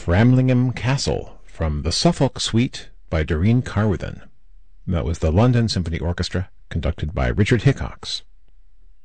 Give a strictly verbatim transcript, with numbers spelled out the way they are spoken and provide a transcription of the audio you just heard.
Framlingham Castle from the Suffolk Suite by Doreen Carwithen. That was the London Symphony Orchestra, conducted by Richard Hickox.